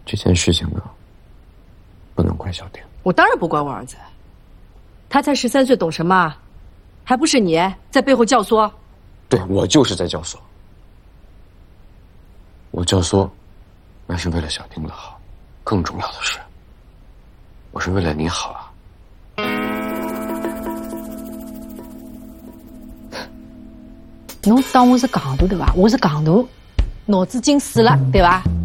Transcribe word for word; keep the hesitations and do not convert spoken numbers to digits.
这件事情呢，不能怪小丁。 我当然不怪我儿子，他才十三岁，懂什么？还不是你在背后教唆？ 对，我就是在教唆。我教唆，那是为了小丁的好。更重要的是，我是为了你好啊。 侬当我是戆大对吧？我是戆大，脑子进水了对吧？